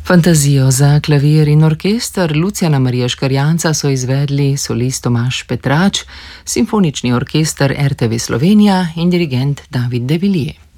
Fantazijo za klavir in orkester Lucijana Marija Škarjanca so izvedli solist Tomaž Petrač, Simfonični orkester RTV Slovenija in dirigent David de Villiers.